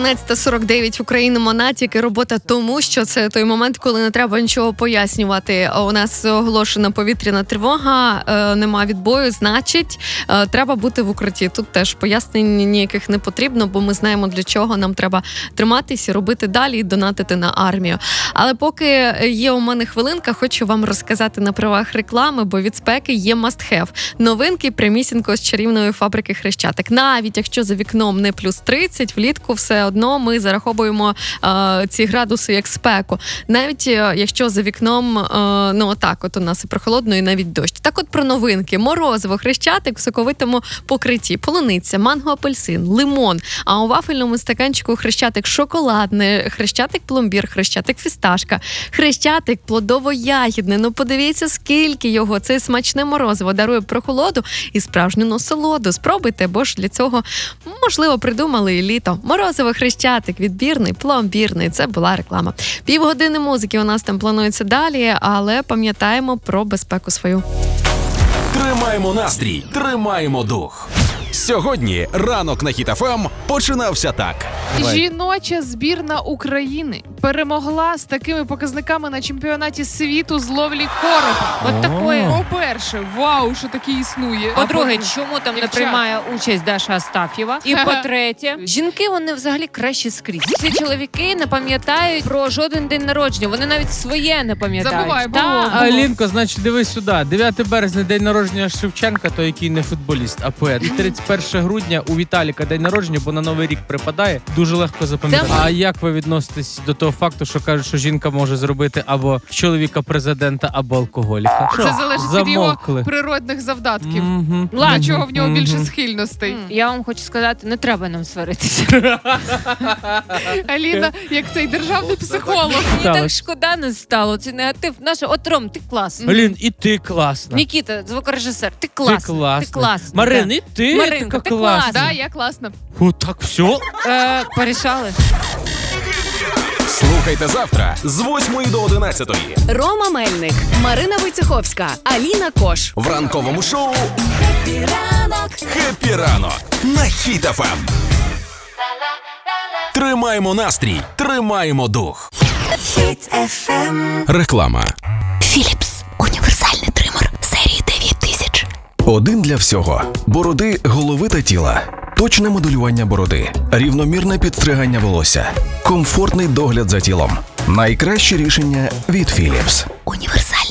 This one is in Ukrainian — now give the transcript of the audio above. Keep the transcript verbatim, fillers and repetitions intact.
одинадцята сорок дев'ять в Україні Монатік і робота, тому що це той момент, коли не треба нічого пояснювати. У нас оголошена повітряна тривога, нема відбою, значить, треба бути в укритті. Тут теж пояснень ніяких не потрібно, бо ми знаємо, для чого нам треба триматися, робити далі і донатити на армію. Але поки є у мене хвилинка, хочу вам розказати на правах реклами, бо від спеки є must-have. Новинки прямісінько з чарівної фабрики Хрещатик. Навіть якщо за вікном не плюс тридцять, влітку все одно ми зараховуємо е, ці градуси як спеку. Навіть е, якщо за вікном, е, ну отак от у нас і прохолодно, і навіть дощ. Так от про новинки. Морозиво Хрещатик в соковитому покритті. Полуниця, манго, апельсин, лимон. А у вафельному стаканчику Хрещатик шоколадне, Хрещатик пломбір, Хрещатик фісташка, Хрещатик плодово-ягідне. Ну подивіться, скільки його. Це смачне морозиво дарує прохолоду і справжню насолоду. Спробуйте, бо ж для цього, можливо, придумали і літо. Морозиво Хрещатик, відбірний, пломбірний. Це була реклама. Півгодини музики у нас там планується далі, але пам'ятаємо про безпеку свою. Тримаємо настрій, тримаємо дух. Сьогодні ранок на Хіт еф ем починався так. Жіноча збірна України перемогла з такими показниками на чемпіонаті світу з ловлі коропа. От такое. По-перше, вау, що таке існує. По-друге, чому там не Дівчат. приймає участь Даша Астаф'єва? І по-третє, жінки, вони взагалі кращі скрізь. Всі чоловіки не пам'ятають про жоден день народження. Вони навіть своє не пам'ятають. Забувай, було. Та. було. Алінко, значить, дивись сюди. дев'яте березня, день народження Шевченка, той, який не футболіст, а поет. І тридцять перше грудня у Віталіка день народження, бо на Новий рік припадає. Дуже легко запам'ятати. Да. А як ви відноситесь до того факту, що кажуть, що жінка може зробити або чоловіка президента, або алкоголіка? Це Що? залежить від його Замовкли. природних завдатків. Мгм. Для чого в нього Мгм. більше схильностей. Я вам хочу сказати, не треба нам сваритися. Аліна, як цей державний психолог. Мені Стало. так шкода не стало. Цей негатив. Наша, от Ром, ти класний. Алін, і ти класна. Нікіта, звукорежисер, ти Ти класний. класна. Ти класний. Марин, да. і ти Маринка, така ти класна. класна. Да, я класна. О, так, все? Е, порішали. Слухайте завтра з восьмої до одинадцятої Рома Мельник, Марина Войцеховська, Аліна Кош. в ранковому шоу Хеппі ранок. «Хеппі ранок» на Хіт еф ем. Тримаємо настрій, тримаємо дух. Хіт еф ем. Реклама. Філіпс. Універсальний тример серії дев'ять тисяч. Один для всього. Бороди, голови та тіла. Точне моделювання бороди. Рівномірне підстригання волосся. Комфортний догляд за тілом. Найкраще рішення від Philips. Універсальний.